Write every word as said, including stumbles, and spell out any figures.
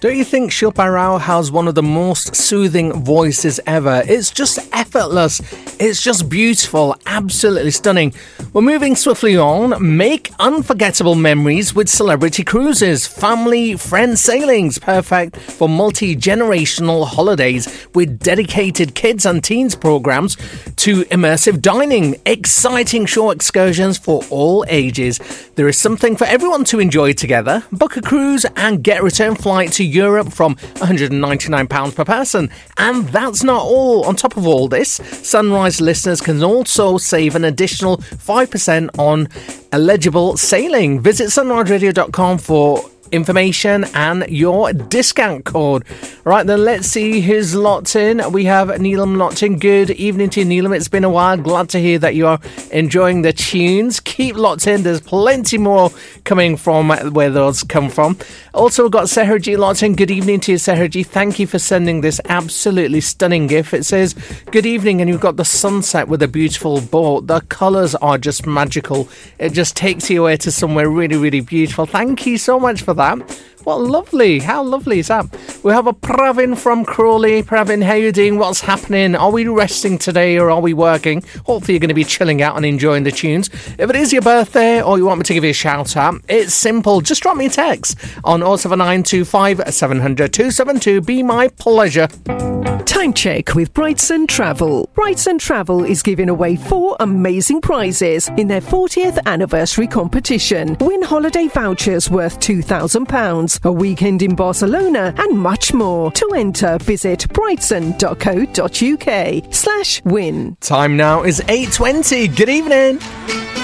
Don't you think Shilpa Rao has one of the most soothing voices ever? It's just effortless. It's just beautiful. Absolutely stunning. We're moving swiftly on. Make unforgettable memories with Celebrity Cruises. Family friend sailings. Perfect for multi-generational holidays with dedicated kids and teens programs to immersive dining. Exciting shore excursions for all ages. There is something for everyone to enjoy together. Book a cruise and get a return flight to Europe from one hundred ninety-nine pounds per person. And that's not all. On top of all this, Sunrise listeners can also save an additional five percent on eligible sailing. Visit sunrise radio dot com for information and your discount code. Right then, let's see who's locked in. We have Neelam locked in. Good evening to you, Neelam. It's been a while. Glad to hear that you are enjoying the tunes. Keep locked in. There's plenty more coming from where those come from. Also, we've got Seherji locked in. Good evening to you, Seherji. Thank you for sending this absolutely stunning gift. It says, good evening, and you've got the sunset with a beautiful boat. The colours are just magical. It just takes you away to somewhere really, really beautiful. Thank you so much for that. What lovely. How lovely is that? We have a Pravin from Crawley. Pravin, how are you doing? What's happening? Are we resting today or are we working? Hopefully you're going to be chilling out and enjoying the tunes. If it is your birthday or you want me to give you a shout out, it's simple. Just drop me a text on oh seven nine two five seven hundred two seven two. Be my pleasure. Time check with Brightson Travel. Brightson Travel is giving away four amazing prizes in their fortieth anniversary competition. Win holiday vouchers worth two thousand pounds, a weekend in Barcelona, and much more. To enter, visit brightson dot co dot uk slash win. Time now is eight twenty. Good evening.